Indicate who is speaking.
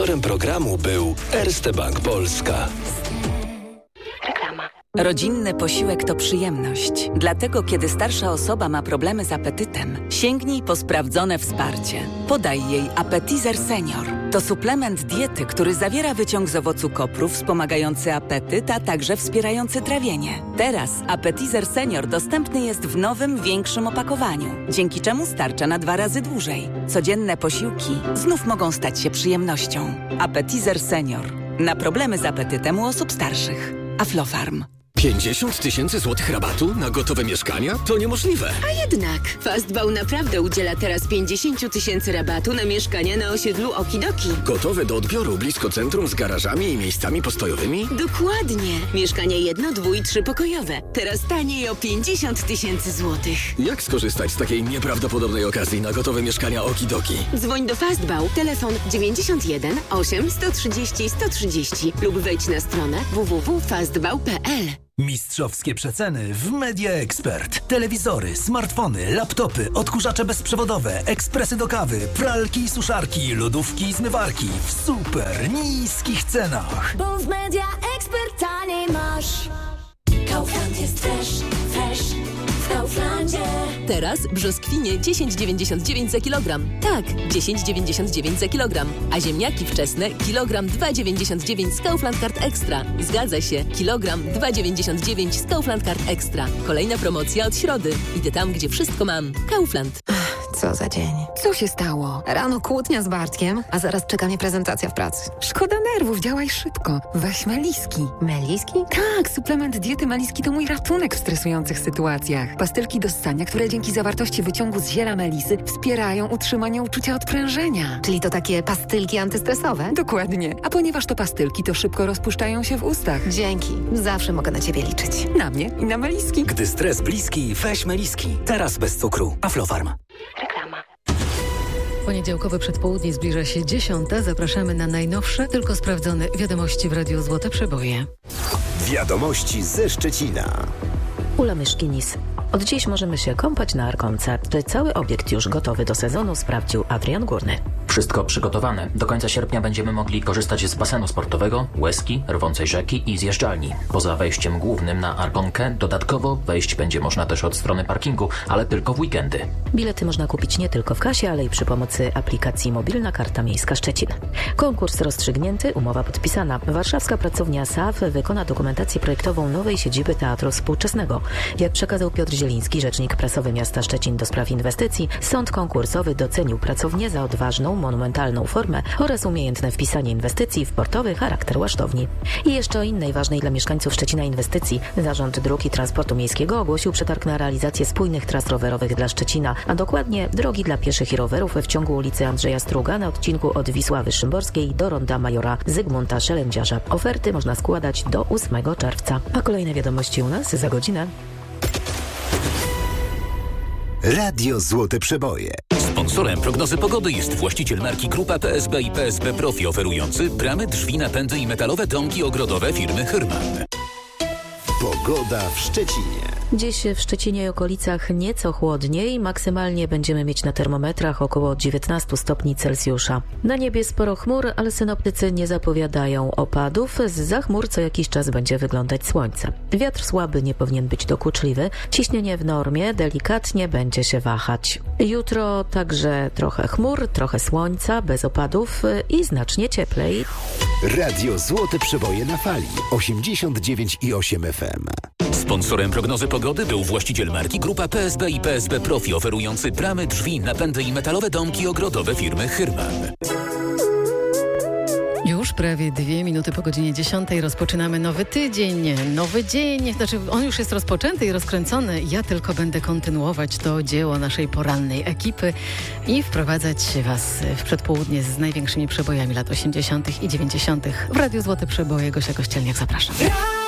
Speaker 1: Sponsorem programu był Erste Bank Polska.
Speaker 2: Reklama.
Speaker 3: Rodzinny posiłek to przyjemność. Dlatego, kiedy starsza osoba ma problemy z apetytem, sięgnij po sprawdzone wsparcie. Podaj jej Appetizer Senior. To suplement diety, który zawiera wyciąg z owocu kopru wspomagający apetyt, a także wspierający trawienie. Teraz Appetizer Senior dostępny jest w nowym, większym opakowaniu, dzięki czemu starcza na 2 razy dłużej. Codzienne posiłki znów mogą stać się przyjemnością. Appetizer Senior. Na problemy z apetytem u osób starszych. Aflofarm.
Speaker 1: 50 000 złotych rabatu na gotowe mieszkania? To niemożliwe.
Speaker 4: A jednak Fastbał naprawdę udziela teraz 50 000 rabatu na mieszkania na osiedlu Okidoki.
Speaker 1: Gotowe do odbioru blisko centrum z garażami i miejscami postojowymi?
Speaker 4: Dokładnie. Mieszkania 1-, 2- i 3-pokojowe. Teraz taniej o 50 000 złotych.
Speaker 1: Jak skorzystać z takiej nieprawdopodobnej okazji na gotowe mieszkania Okidoki?
Speaker 4: Dzwoń do Fastbał. Telefon 91 8 130 130 lub wejdź na stronę www.fastbał.pl.
Speaker 5: Mistrzowskie przeceny w Media Expert. Telewizory, smartfony, laptopy, odkurzacze bezprzewodowe, ekspresy do kawy, pralki i suszarki, lodówki i zmywarki w super niskich cenach.
Speaker 6: Bo w Media Expert taniej masz. Kaufland jest fresh w Kauflandzie.
Speaker 7: Teraz brzoskwinie 10,99 za kilogram. Tak, 10,99 za kilogram. A ziemniaki wczesne kilogram 2,99 z Kaufland Card Extra. Zgadza się, kilogram 2,99 z Kaufland Card Extra. Kolejna promocja od środy. Idę tam, gdzie wszystko mam. Kaufland.
Speaker 8: Co za dzień. Co się stało? Rano kłótnia z Bartkiem, a zaraz czeka mnie prezentacja w pracy. Szkoda nerwów, działaj szybko. Weź Meliski. Meliski? Tak, suplement diety Meliski to mój ratunek w stresujących sytuacjach. Pastylki do ssania, które dzięki zawartości wyciągu z ziela melisy wspierają utrzymanie uczucia odprężenia. Czyli to takie pastylki antystresowe? Dokładnie. A ponieważ to pastylki, to szybko rozpuszczają się w ustach. Dzięki. Zawsze mogę na ciebie liczyć. Na mnie i na Meliski.
Speaker 9: Gdy stres bliski, weź Meliski. Teraz bez cukru. Aflofarm.
Speaker 2: Reklama.
Speaker 10: Poniedziałkowe przedpołudnie zbliża się 10. Zapraszamy na najnowsze, tylko sprawdzone wiadomości w Radiu Złote Przeboje.
Speaker 11: Wiadomości ze Szczecina.
Speaker 12: Ula Myszkinis. Od dziś możemy się kąpać na Arkonce. Cały obiekt już gotowy do sezonu, sprawdził Adrian Górny.
Speaker 13: Wszystko przygotowane. Do końca sierpnia będziemy mogli korzystać z basenu sportowego, łezki, rwącej rzeki i zjeżdżalni. Poza wejściem głównym na Arkonkę dodatkowo wejść będzie można też od strony parkingu, ale tylko w weekendy.
Speaker 12: Bilety można kupić nie tylko w kasie, ale i przy pomocy aplikacji Mobilna Karta Miejska Szczecin. Konkurs rozstrzygnięty, umowa podpisana. Warszawska pracownia SAF wykona dokumentację projektową nowej siedziby Teatru Współczesnego. Jak przekazał Piotr Zieliński, rzecznik prasowy miasta Szczecin do spraw inwestycji, sąd konkursowy docenił pracownię za odważną, monumentalną formę oraz umiejętne wpisanie inwestycji w portowy charakter łasztowni. I jeszcze o innej ważnej dla mieszkańców Szczecina inwestycji. Zarząd Dróg i Transportu Miejskiego ogłosił przetarg na realizację spójnych tras rowerowych dla Szczecina, a dokładnie drogi dla pieszych i rowerów w ciągu ulicy Andrzeja Struga na odcinku od Wisławy Szymborskiej do ronda majora Zygmunta Szelędziarza. Oferty można składać do 8 czerwca. A kolejne wiadomości u nas za godzinę.
Speaker 11: Radio Złote Przeboje.
Speaker 14: Sponsorem prognozy pogody jest właściciel marki Grupa PSB i PSB Profi, oferujący bramy, drzwi, napędy i metalowe domki ogrodowe firmy Hyrman.
Speaker 11: Pogoda w Szczecinie.
Speaker 12: Dziś w Szczecinie i okolicach nieco chłodniej. Maksymalnie będziemy mieć na termometrach około 19 stopni Celsjusza. Na niebie sporo chmur, ale synoptycy nie zapowiadają opadów. Zza chmur co jakiś czas będzie wyglądać słońce. Wiatr słaby nie powinien być dokuczliwy. Ciśnienie w normie, delikatnie będzie się wahać. Jutro także trochę chmur, trochę słońca, bez opadów i znacznie cieplej.
Speaker 11: Radio Złote Przeboje na fali 89,8 FM.
Speaker 14: Sponsorem prognozy pogody był właściciel marki Grupa PSB i PSB Profi, oferujący bramy, drzwi, napędy i metalowe domki ogrodowe firmy Hyrman.
Speaker 10: Już prawie 2 minuty po godzinie 10 rozpoczynamy nowy tydzień. Nowy dzień, znaczy on już jest rozpoczęty i rozkręcony. Ja tylko będę kontynuować to dzieło naszej porannej ekipy i wprowadzać Was w przedpołudnie z największymi przebojami lat 80. i 90. W Radiu Złote Przeboje. Gosia Kościelniak, zapraszam.